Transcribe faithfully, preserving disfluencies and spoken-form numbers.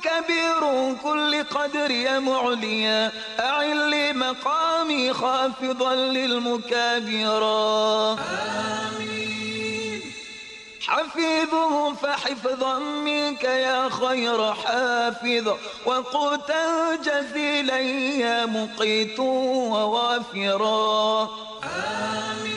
كبير كل قدر يا معليا أعل مقامي خافضا للمكابرا آمين. حفيظه فحفظا منك يا خير حافظ وقوتا جزيلا يا مقيت ووافرا آمين.